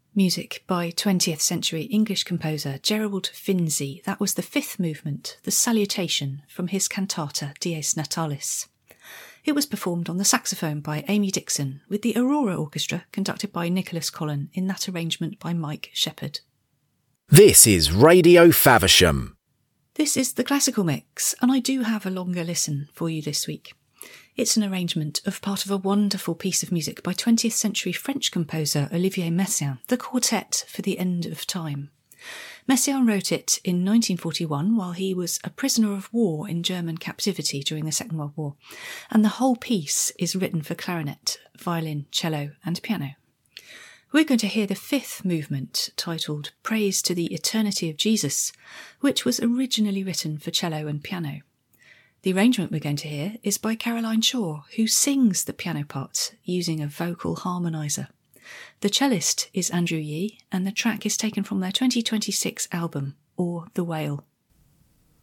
Music by 20th century English composer Gerald Finzi. That was the fifth movement, the Salutation, from his cantata Dies Natalis. It was performed on the saxophone by Amy Dixon, with the Aurora Orchestra conducted by Nicholas Collin, in that arrangement by Mike Shepherd. This is Radio Faversham. This is the Classical Mix, and I do have a longer listen for you this week. It's an arrangement of part of a wonderful piece of music by 20th century French composer Olivier Messiaen, the Quartet for the End of Time. Messiaen wrote it in 1941 while he was a prisoner of war in German captivity during the Second World War, and the whole piece is written for clarinet, violin, cello and piano. We're going to hear the fifth movement, titled Praise to the Eternity of Jesus, which was originally written for cello and piano. The arrangement we're going to hear is by Caroline Shaw, who sings the piano parts using a vocal harmonizer. The cellist is Andrew Yee, and the track is taken from their 2026 album, Or the Whale.